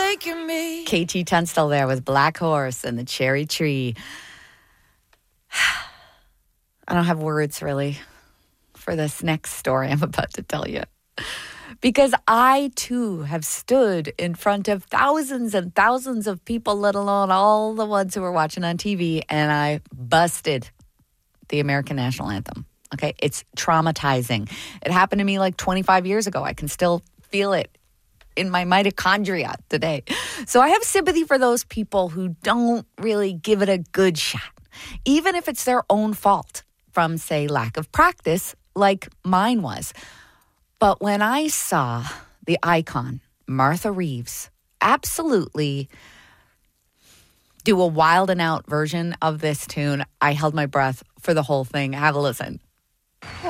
making me. KT Tunstall there with Black Horse and the Cherry Tree. I don't have words really for this next story I'm about to tell you. Because I, too, have stood in front of thousands and thousands of people, let alone all the ones who were watching on TV, and I busted the American National Anthem. Okay, it's traumatizing. It happened to me like 25 years ago. I can still feel it in my mitochondria today. So I have sympathy for those people who don't really give it a good shot, even if it's their own fault from, say, lack of practice, like mine was. But when I saw the icon, Martha Reeves, absolutely do a wild and out version of this tune, I held my breath for the whole thing. Have a listen.